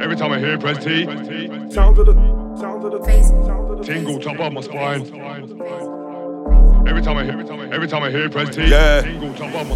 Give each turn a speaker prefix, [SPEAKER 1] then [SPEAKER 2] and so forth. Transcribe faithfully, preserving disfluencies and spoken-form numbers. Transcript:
[SPEAKER 1] Every time I hear Press T,
[SPEAKER 2] Sound of the, sound of the, sound of the
[SPEAKER 1] tingle top up my spine. Every time I hear, every time I hear Press T,
[SPEAKER 3] Yeah.
[SPEAKER 1] tingle top up my